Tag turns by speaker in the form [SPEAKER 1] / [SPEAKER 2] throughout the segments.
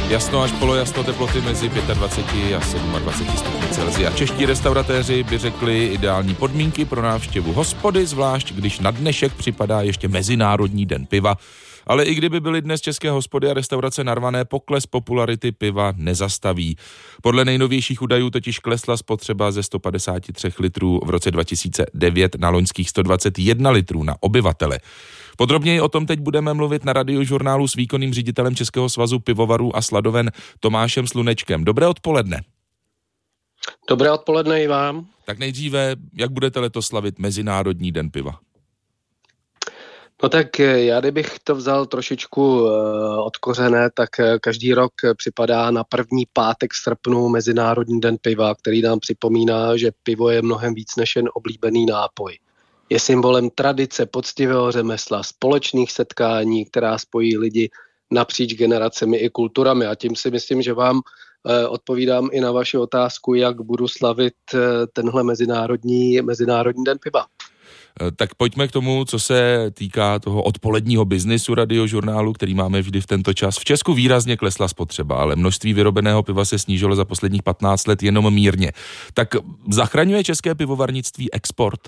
[SPEAKER 1] Jasno až polojasno, teploty mezi 25 a 27 stupňů Celsia. Čeští restauratéři by řekli ideální podmínky pro návštěvu hospody, zvlášť když na dnešek připadá ještě Mezinárodní den piva. Ale i kdyby byly dnes české hospody a restaurace narvané, pokles popularity piva nezastaví. Podle nejnovějších údajů totiž klesla spotřeba ze 153 litrů v roce 2009 na loňských 121 litrů na obyvatele. Podrobněji o tom teď budeme mluvit na Radiožurnálu s výkonným ředitelem Českého svazu pivovarů a sladoven Tomášem Slunečkem. Dobré odpoledne.
[SPEAKER 2] Dobré odpoledne i vám.
[SPEAKER 1] Tak nejdříve, jak budete letos slavit Mezinárodní den piva?
[SPEAKER 2] No tak já kdybych to vzal trošičku od kořene, tak každý rok připadá na první pátek v srpnu Mezinárodní den piva, který nám připomíná, že pivo je mnohem víc než jen oblíbený nápoj. Je symbolem tradice, poctivého řemesla, společných setkání, která spojí lidi napříč generacemi i kulturami. A tím si myslím, že vám odpovídám i na vaši otázku, jak budu slavit tenhle Mezinárodní den piva.
[SPEAKER 1] Tak pojďme k tomu, co se týká toho odpoledního biznisu Radiožurnálu, který máme vždy v tento čas. V Česku výrazně klesla spotřeba, ale množství vyrobeného piva se snížilo za posledních 15 let jenom mírně. Tak zachraňuje české pivovarnictví export?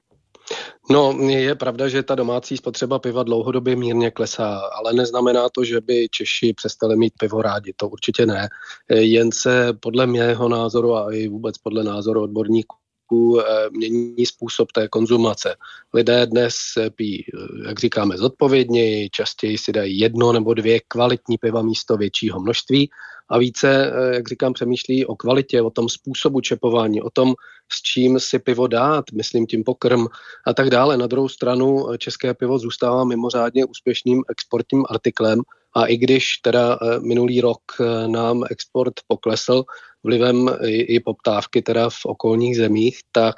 [SPEAKER 2] No, je pravda, že ta domácí spotřeba piva dlouhodobě mírně klesá, ale neznamená to, že by Češi přestali mít pivo rádi, to určitě ne. Jen se podle mého názoru a i vůbec podle názoru odborníků mění způsob té konzumace. Lidé dnes pijí, jak říkáme, zodpovědněji, častěji si dají 1 nebo 2 kvalitní piva místo většího množství a více, jak říkám, přemýšlí o kvalitě, o tom způsobu čepování, o tom, s čím si pivo dát, myslím tím pokrm a tak dále. Na druhou stranu české pivo zůstává mimořádně úspěšným exportním artiklem a i když teda minulý rok nám export poklesl vlivem i poptávky teda v okolních zemích, tak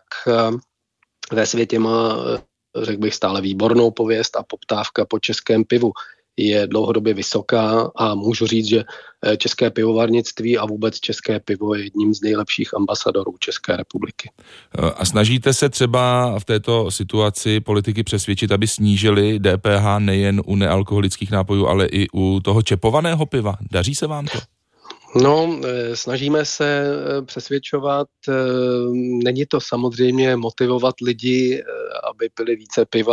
[SPEAKER 2] ve světě má, řekl bych, stále výbornou pověst a poptávka po českém pivu je dlouhodobě vysoká a můžu říct, že české pivovarnictví a vůbec české pivo je jedním z nejlepších ambasadorů České republiky.
[SPEAKER 1] A snažíte se třeba v této situaci politiky přesvědčit, aby snížili DPH nejen u nealkoholických nápojů, ale i u toho čepovaného piva? Daří se vám to?
[SPEAKER 2] No, snažíme se přesvědčovat, není to samozřejmě motivovat lidi, aby pili více piva